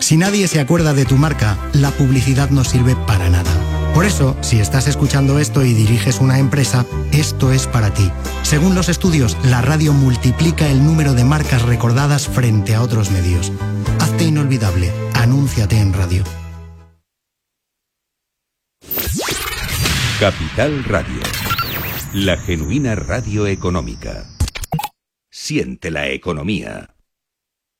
Si nadie se acuerda de tu marca, la publicidad no sirve para nada. Por eso, si estás escuchando esto y diriges una empresa, esto es para ti. Según los estudios, la radio multiplica el número de marcas recordadas frente a otros medios. Hazte inolvidable. Anúnciate en radio. Capital Radio. La genuina radio económica. Siente la economía.